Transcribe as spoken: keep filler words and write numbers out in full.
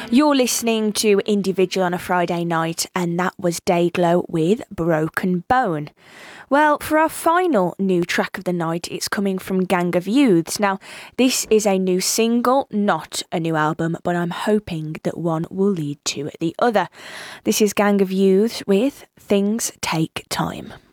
You're listening to Individual on a Friday night, and that was Dayglow with Broken Bone. Well, for our final new track of the night, it's coming from Gang of Youths. Now, this is a new single, not a new album, but I'm hoping that one will lead to the other. This is Gang of Youths with Things Take Time.